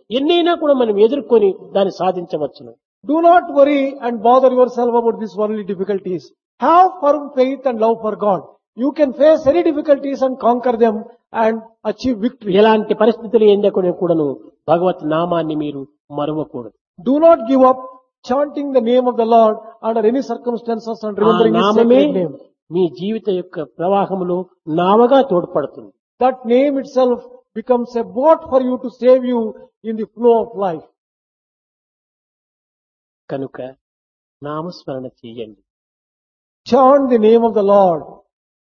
ఎన్నైనా కూడా మనం ఎదుర్కొని దాన్ని సాధించవచ్చును. Do not worry and bother yourself about these worldly difficulties. Have firm faith and love for God. You can face any difficulties and conquer them and achieve victory. ఎలాంటి పరిస్థితులు ఏందకునే కూడాను భగవత్ నామాన్ని మీరు మరవకూడదు. Do not give up chanting the name of the Lord under any circumstances and ఆ remembering His నామమే sacred name. మీ జీవిత యొక్క ప్రవాహంలో నావగా తోడ్పడుతుంది. That name itself becomes a boat for you to save you in the flow of life. కనుక నామస్మరణ చేయండి. Chant the name of the Lord.